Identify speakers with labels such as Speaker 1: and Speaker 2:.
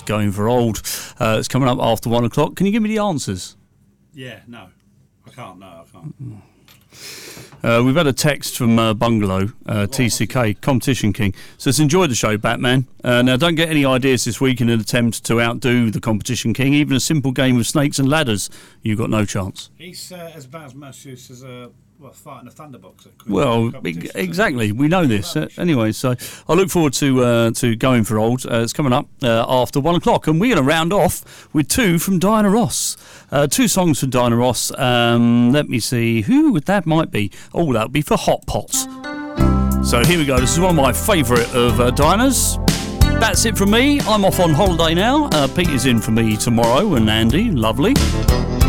Speaker 1: Going for Old. It's coming up after 1 o'clock. Can you give me the answers?
Speaker 2: Yeah, no. I can't.
Speaker 1: We've had a text from Bungalow, TCK, Competition King. Says, enjoy the show, Batman. Now, don't get any ideas this week in an attempt to outdo the Competition King. Even a simple game of snakes and ladders, you've got no chance.
Speaker 2: He's as bad as Matthews as fighting a thunderbox at Queen's
Speaker 1: Well, exactly. We know this. Anyway, so I look forward to Going for Old. It's coming up after 1 o'clock. And we're going to round off with two from Diana Ross. Two songs from Diana Ross. Let me see who that might be. Oh, that would be for Hot Pots. So here we go. This is one of my favourite of Diana's. That's it from me. I'm off on holiday now. Pete is in for me tomorrow and Andy. Lovely.